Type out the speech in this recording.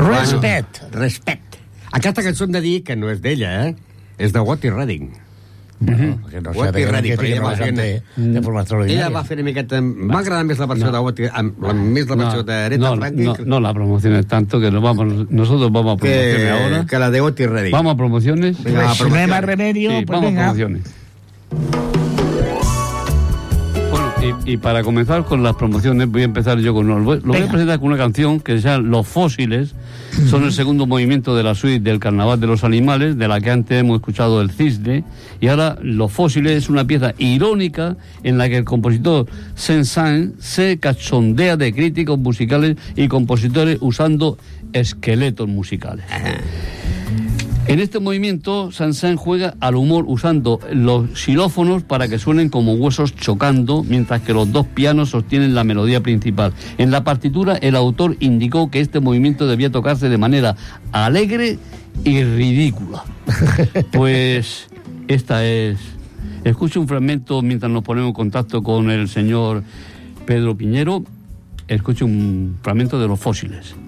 Respect. Aquesta cançó hem de dir que no és d'ella, és de Otis Redding. Bueno, que no sé de de forma extraordinaria. Ella va fer una miqueta... M'ha agradat més la versió de Otis, més la versió de Aretha Franklin. No la promociones tanto, que nosotros vamos a promociones ahora. Que la de Otis Redding. Vamos a promociones. Venga, si no hay más remedio, sí, pues vamos venga. a promociones. Bueno, y para comenzar con las promociones, voy a empezar yo con... Lo voy a presentar con una canción que se llama Los Fósiles. Son el segundo movimiento de la suite del Carnaval de los Animales, de la que antes hemos escuchado el Cisne, y ahora Los Fósiles es una pieza irónica en la que el compositor Saint-Saëns se cachondea de críticos musicales y compositores usando esqueletos musicales. En este movimiento, Saint-Saëns juega al humor usando los xilófonos para que suenen como huesos chocando, mientras que los dos pianos sostienen la melodía principal. En la partitura, el autor indicó que este movimiento debía tocarse de manera alegre y ridícula. Pues esta es... Escuche un fragmento mientras nos ponemos en contacto con el señor Pedro Piñero. Escuche un fragmento de Los Fósiles.